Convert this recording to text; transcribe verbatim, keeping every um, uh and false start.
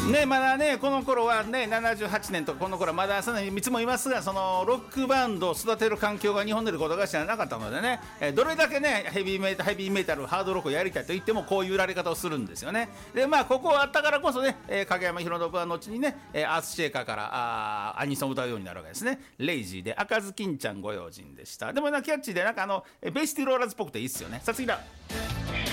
ね、まだねこの頃はねななじゅうはちねんとかこの頃はまだそのいつもいますが、そのロックバンドを育てる環境が日本でレコード会社じゃなかったのでね、えー、どれだけねヘビーメタルヘビーメタルハードロックをやりたいと言ってもこういう売られ方をするんですよね。でまあここあったからこそね、えー、影山博信は後にね、えー、アースシェイカーからあーアニソンを歌うようになるわけですね。レイジーで赤ずきんちゃんご用心でした。でもなキャッチーでなんかあのベイシティローラーズっぽくていいっすよね。さあ次だ。